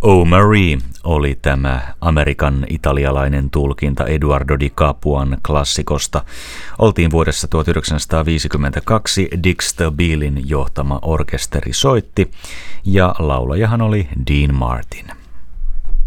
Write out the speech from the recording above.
Oh Marie oli tämä Amerikan italialainen tulkinta Eduardo di Capuan klassikosta. Oltiin vuodessa 1952, Dick Stabillin johtama orkesteri soitti ja laulajahan oli Dean Martin.